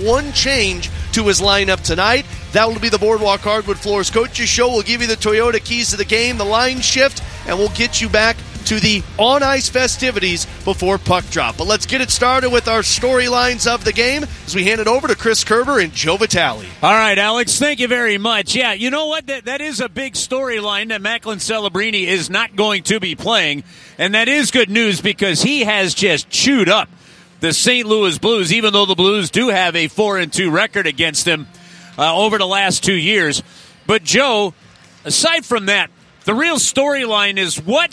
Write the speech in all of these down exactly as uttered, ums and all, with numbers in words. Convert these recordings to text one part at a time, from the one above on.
one change to his lineup tonight. That will be the Boardwalk Hardwood Floors Coaches Show. We'll give you the Toyota keys to the game, the line shift, and we'll get you back to the on-ice festivities before puck drop. But let's get it started with our storylines of the game as we hand it over to Chris Kerber and Joe Vitale. All right, Alex, thank you very much. Yeah, you know what? That, that is a big storyline that Macklin Celebrini is not going to be playing, and that is good news because he has just chewed up the Saint Louis Blues, even though the Blues do have a four and two record against them uh, over the last two years. But, Joe, aside from that, the real storyline is what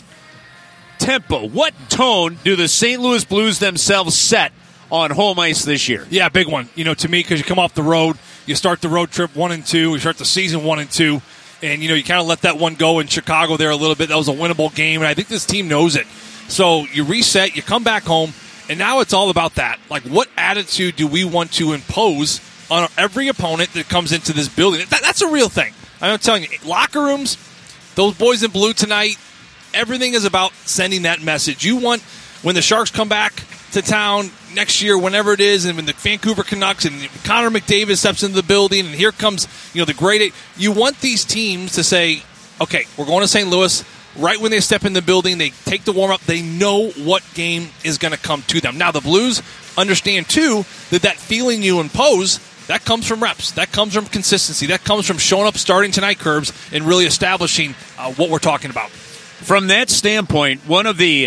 tempo, what tone do the Saint Louis Blues themselves set on home ice this year? Yeah, big one. You know, to me, because you come off the road, you start the road trip one and two, you start the season one and two, and you know you kind of let that one go in Chicago there a little bit. That was a winnable game, and I think this team knows it. So you reset, you come back home, and now it's all about that. Like, what attitude do we want to impose on every opponent that comes into this building? That, that's a real thing. I'm telling you, locker rooms, those boys in blue tonight. Everything is about sending that message. You want, when the Sharks come back to town next year, whenever it is, and when the Vancouver Canucks and Connor McDavid steps into the building, and here comes, you know, the great eight, you want these teams to say, okay, we're going to Saint Louis. Right when they step in the building, they take the warm-up. They know what game is going to come to them. Now, the Blues understand, too, that that feeling you impose, that comes from reps. That comes from consistency. That comes from showing up starting tonight, Curbs, and really establishing uh, what we're talking about. From that standpoint, one of the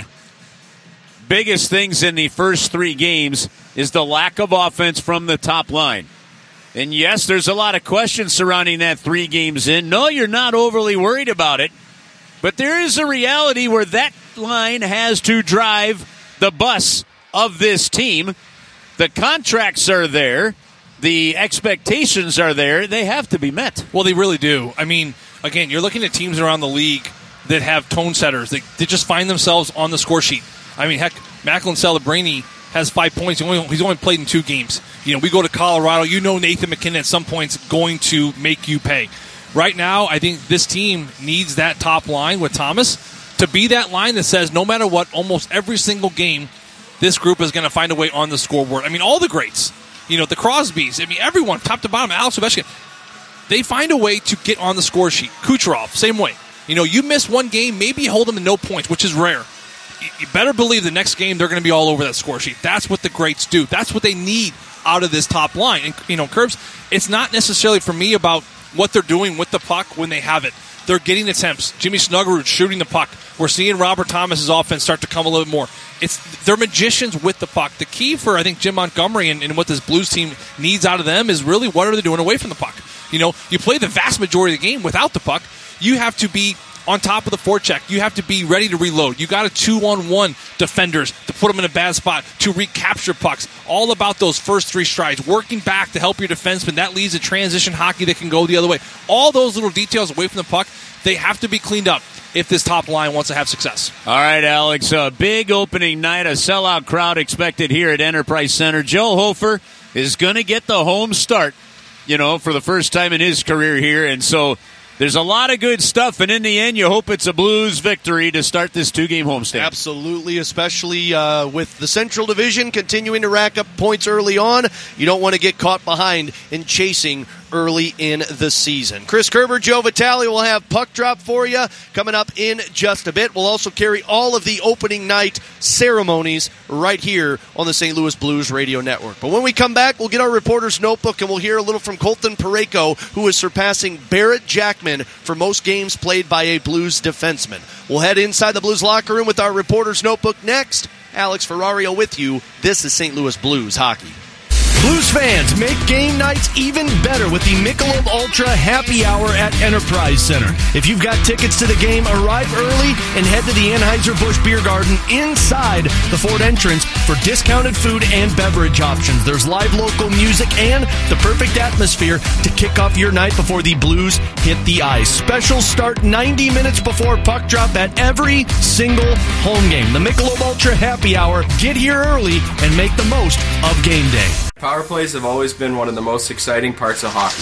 biggest things in the first three games is the lack of offense from the top line. And yes, there's a lot of questions surrounding that three games in. No, you're not overly worried about it. But there is a reality where that line has to drive the bus of this team. The contracts are there. The expectations are there. They have to be met. Well, they really do. I mean, again, you're looking at teams around the league that have tone setters. They, they just find themselves on the score sheet. I mean, heck, Macklin Celebrini has five points. He's only, he's only played in two games. You know, we go to Colorado. You know Nathan McKinnon at some point is going to make you pay. Right now, I think this team needs that top line with Thomas to be that line that says no matter what, almost every single game, this group is going to find a way on the scoreboard. I mean, all the greats, you know, the Crosbys, I mean, everyone, top to bottom, Alex Ovechkin, they find a way to get on the score sheet. Kucherov, same way. You know, you miss one game, maybe you hold them to no points, which is rare. You better believe the next game they're going to be all over that score sheet. That's what the greats do. That's what they need out of this top line. And, you know, Curbs, it's not necessarily for me about what they're doing with the puck when they have it. They're getting attempts. Jimmy Snuggerud shooting the puck. We're seeing Robert Thomas's offense start to come a little bit more. It's they're magicians with the puck. The key for, I think, Jim Montgomery and, and what this Blues team needs out of them is really what are they doing away from the puck. You know, you play the vast majority of the game without the puck. You have to be on top of the forecheck. You have to be ready to reload. You got a two-on-one defenders to put them in a bad spot, to recapture pucks. All about those first three strides, working back to help your defenseman. That leads to transition hockey that can go the other way. All those little details away from the puck, they have to be cleaned up if this top line wants to have success. All right, Alex, a big opening night, a sellout crowd expected here at Enterprise Center. Joe Hofer is going to get the home start, you know, for the first time in his career here, and so there's a lot of good stuff, and in the end, you hope it's a Blues victory to start this two-game homestand. Absolutely, especially uh, with the Central Division continuing to rack up points early on. You don't want to get caught behind in chasing early in the season. Chris Kerber, Joe Vitale will have Puck Drop for you coming up in just a bit. We'll also carry all of the opening night ceremonies right here on the Saint Louis Blues Radio Network. But when we come back, we'll get our reporter's notebook and we'll hear a little from Colton Parayko, who is surpassing Barrett Jackman for most games played by a Blues defenseman. We'll head inside the Blues locker room with our reporter's notebook next. Alex Ferrario with you. This is Saint Louis Blues Hockey. Blues fans, make game nights even better with the Michelob Ultra Happy Hour at Enterprise Center. If you've got tickets to the game, arrive early and head to the Anheuser-Busch Beer Garden inside the Ford entrance for discounted food and beverage options. There's live local music and the perfect atmosphere to kick off your night before the Blues hit the ice. Specials start ninety minutes before puck drop at every single home game. The Michelob Ultra Happy Hour. Get here early and make the most of game day. Power plays have always been one of the most exciting parts of hockey.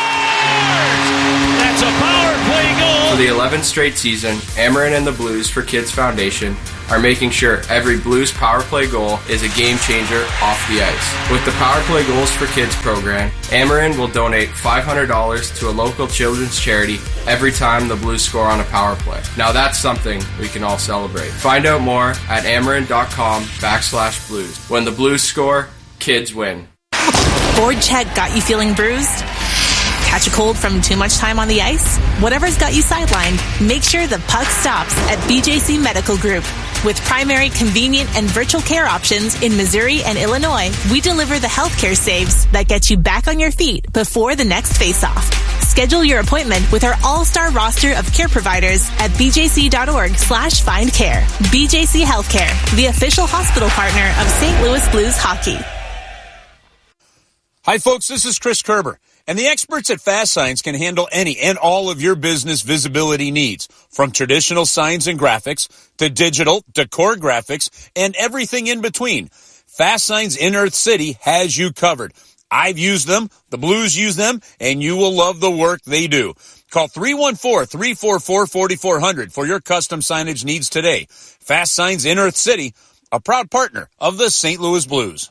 Scores! That's a power play goal! For the eleventh straight season, Amarin and the Blues for Kids Foundation are making sure every Blues power play goal is a game changer off the ice. With the Power Play Goals for Kids program, Ameren will donate five hundred dollars to a local children's charity every time the Blues score on a power play. Now that's something we can all celebrate. Find out more at ameren.com backslash blues. When the Blues score, kids win. Board check got you feeling bruised? Catch a cold from too much time on the ice? Whatever's got you sidelined, make sure the puck stops at B J C Medical Group. With primary, convenient, and virtual care options in Missouri and Illinois, we deliver the healthcare saves that get you back on your feet before the next face-off. Schedule your appointment with our all-star roster of care providers at bjc.org slash find care. B J C Healthcare, the official hospital partner of Saint Louis Blues Hockey. Hi, folks. This is Chris Kerber. And the experts at Fast Signs can handle any and all of your business visibility needs, from traditional signs and graphics to digital, decor graphics, and everything in between. Fast Signs in Earth City has you covered. I've used them, the Blues use them, and you will love the work they do. Call three one four, three four four, four four zero zero for your custom signage needs today. Fast Signs in Earth City, a proud partner of the Saint Louis Blues.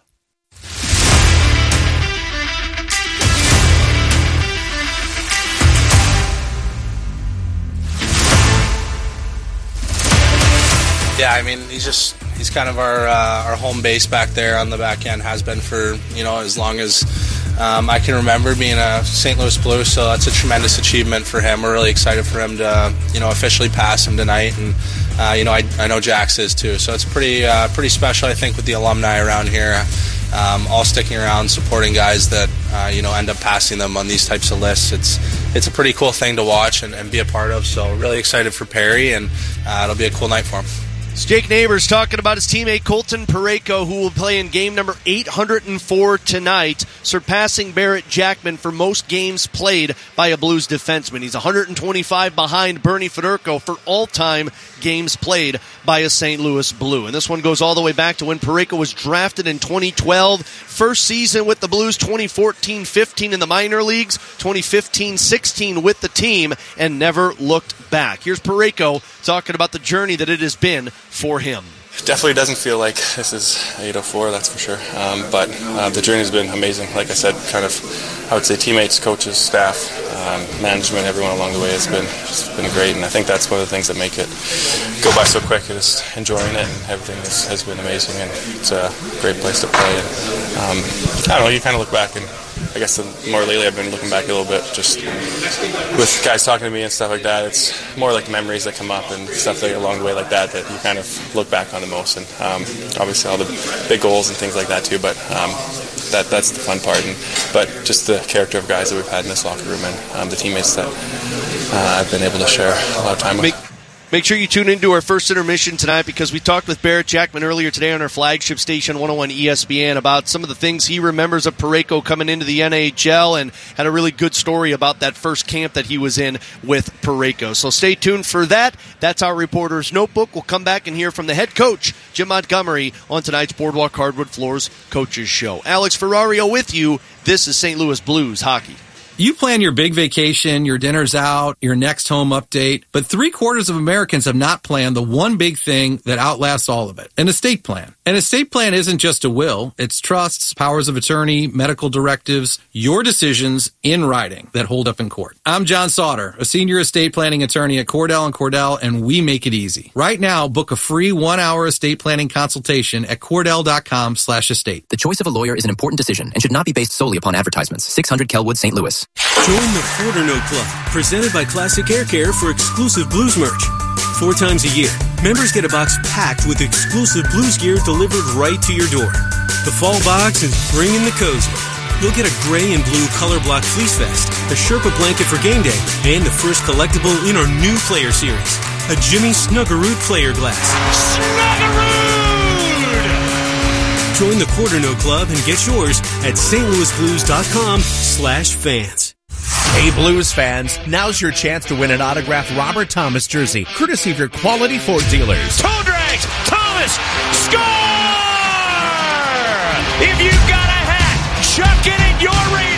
Yeah, I mean, he's just, he's kind of our uh, our home base back there on the back end, has been for, you know, as long as um, I can remember being a Saint Louis Blues, so that's a tremendous achievement for him. We're really excited for him to, you know, officially pass him tonight, and, uh, you know, I, I know Jax is too, so it's pretty, uh, pretty special, I think, with the alumni around here, um, all sticking around, supporting guys that, uh, you know, end up passing them on these types of lists. It's it's a pretty cool thing to watch and, and be a part of, so really excited for Perry, and uh, it'll be a cool night for him. It's Jake Neighbors talking about his teammate Colton Parayko, who will play in game number eight hundred four tonight, surpassing Barrett Jackman for most games played by a Blues defenseman. He's one hundred twenty-five behind Bernie Federko for all-time games played by a Saint Louis Blue. And this one goes all the way back to when Parayko was drafted in twenty twelve. First season with the Blues, twenty fourteen fifteen in the minor leagues, twenty fifteen sixteen with the team, and never looked back. Here's Parayko talking about the journey that it has been for him. Definitely doesn't feel like this is eight oh four, that's for sure. Um, but uh, the journey has been amazing. Like I said, kind of, I would say teammates, coaches, staff, um, management, everyone along the way has been just been great. And I think that's one of the things that make it go by so quick, is enjoying it, and everything is, has been amazing. And it's a great place to play. And, um, I don't know, you kind of look back, and I guess the more lately I've been looking back a little bit, just with guys talking to me and stuff like that. It's more like memories that come up and stuff that along the way like that that you kind of look back on the most. And um, obviously all the big goals and things like that too, but um, that that's the fun part. And but just the character of guys that we've had in this locker room, and um, the teammates that uh, I've been able to share a lot of time with. Make- Make sure you tune into our first intermission tonight, because we talked with Barrett Jackman earlier today on our flagship station, one oh one E S P N, about some of the things he remembers of Parayko coming into the N H L, and had a really good story about that first camp that he was in with Parayko. So stay tuned for that. That's our Reporter's Notebook. We'll come back and hear from the head coach, Jim Montgomery, on tonight's Boardwalk Hardwood Floors Coaches Show. Alex Ferrario with you. This is Saint Louis Blues Hockey. You plan your big vacation, your dinners out, your next home update, but three quarters of Americans have not planned the one big thing that outlasts all of it, an estate plan. An estate plan isn't just a will. It's trusts, powers of attorney, medical directives, your decisions in writing that hold up in court. I'm John Sauter, a senior estate planning attorney at Cordell and Cordell, and we make it easy. Right now, book a free one-hour estate planning consultation at cordell.com slash estate. The choice of a lawyer is an important decision and should not be based solely upon advertisements. six hundred Kelwood, Saint Louis. Join the Quarterno Club, presented by Classic Hair Care, for exclusive blues merch. Four times a year, members get a box packed with exclusive blues gear delivered right to your door. The fall box is bringing the cozy. You'll get a gray and blue color block fleece vest, a Sherpa blanket for game day, and the first collectible in our new player series, a Jimmy Snuggaroot player glass. Snuggaroot! Join the Quarterno Club and get yours at stlouisblues.com slash fans. Hey Blues fans, now's your chance to win an autographed Robert Thomas jersey, courtesy of your quality Ford dealers. Toe drags! Thomas! Score! If you've got a hat, chuck it at your radio.